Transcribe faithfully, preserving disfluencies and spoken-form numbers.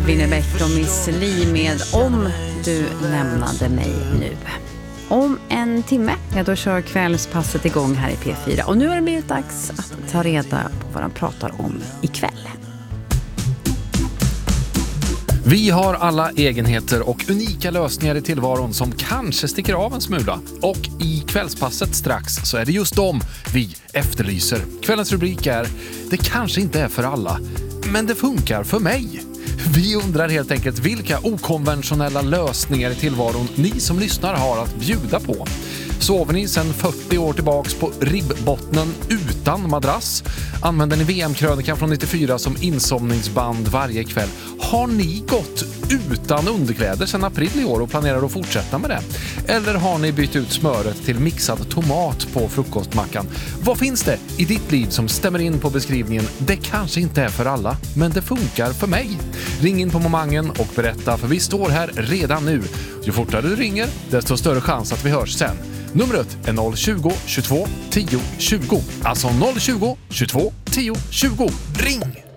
Winnerbäck och Miss Li med Om du lämnade mig nu. Om en timme, ja, då kör kvällspasset igång här i P fyra. Och nu är det blivit dags att ta reda på vad de pratar om ikväll. Vi har alla egenheter och unika lösningar i tillvaron som kanske sticker av en smula. Och i kvällspasset strax så är det just dem vi efterlyser. Kvällens rubrik är: det kanske inte är för alla, men det funkar för mig. Vi undrar helt enkelt vilka okonventionella lösningar i tillvaron ni som lyssnar har att bjuda på. Sover ni sedan fyrtio år tillbaks på ribbbottnen utan madrass? Använder ni V M-krönikan från nittiofyra som insomningsband varje kväll? Har ni gått utan underkläder sedan april i år och planerar att fortsätta med det? Eller har ni bytt ut smöret till mixad tomat på frukostmackan? Vad finns det i ditt liv som stämmer in på beskrivningen det kanske inte är för alla, men det funkar för mig? Ring in på momangen och berätta, för vi står här redan nu. Ju fortare du ringer, desto större chans att vi hörs sen. Numret är noll tjugo, tjugotvå, tio, tjugo. Alltså noll tjugo, tjugotvå, tio, tjugo. Ring!